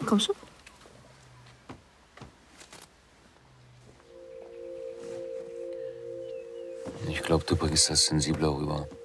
Komm schon. Ich glaube, du bringst das sensibler rüber.